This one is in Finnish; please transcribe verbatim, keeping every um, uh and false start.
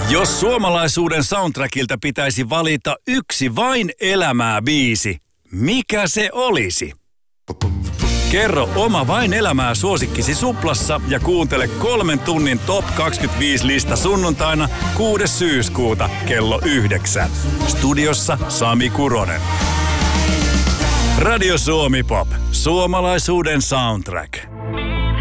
Jos suomalaisuuden soundtrackilta pitäisi valita yksi vain elämää biisi, mikä se olisi? Kerro oma vain elämää suosikkisi Suplassa ja kuuntele kolmen tunnin Top kaksikymmentäviisi-lista sunnuntaina kuudes syyskuuta kello yhdeksän. Studiossa Sami Kuronen. Radio Suomi Pop. Suomalaisuuden soundtrack.